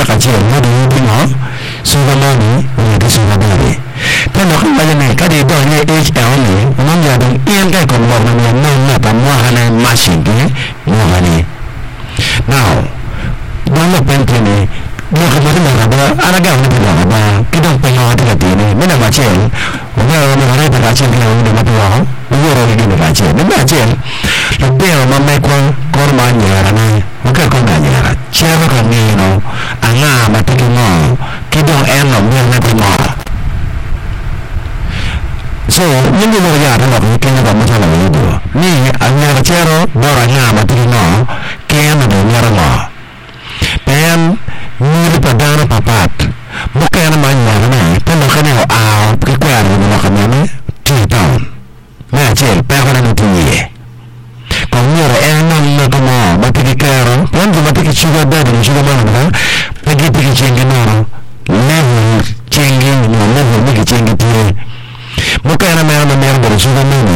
kacil mudi bino sugamani ni sugabari pero kan bajane kadi do ni HL ni namanya dong ian kai kon mo na pamuhana machine mohani now dama pentene mo kamari na anaga ni ba kidong pengawa tigati ni mina macel udah mana ada kacil ni udah mati wah udah lagi ni kacil ni macel lebih mamai korban nyarana bukan korban nyara cewek kan ni no anga mati kino kidong enom yang mati mau so hindi mo kaya na kaya na masalah itu ni anya cero boranya mati kino kaya na nyara mo pen ni padana papat bukan na manyara na pero kanya aw kaya na kanya ni titan na cel pero na tuye kung nyara enom na kamo mati kero yan mati kisuga dad ni suga mana pagi cengin no level cengin no level ni cengin tiye bukan na meron dari suga mana